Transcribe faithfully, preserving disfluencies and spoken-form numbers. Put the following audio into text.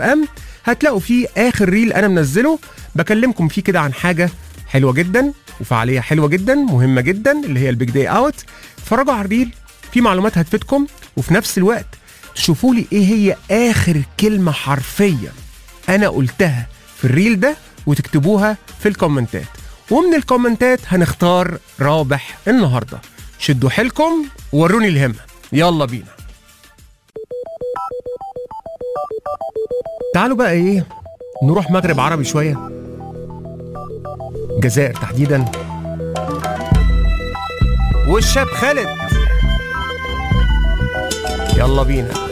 ام هتلاقوا فيه اخر ريل انا منزله بكلمكم فيه كده عن حاجه حلوه جدا وفعاليه حلوه جدا مهمه جدا اللي هي البيج داي اوت. اتفرجوا على الريل، في معلومات هتفيدكم، وفي نفس الوقت تشوفوا لي ايه هي اخر كلمه حرفيا انا قلتها في الريل ده وتكتبوها في الكومنتات، ومن الكومنتات هنختار رابح النهارده. شدوا حيلكم ووروني الهمه، يلا بينا. تعالوا بقى ايه نروح مغرب عربي شويه، جزائر تحديدا، والشاب خالد، يلا بينا.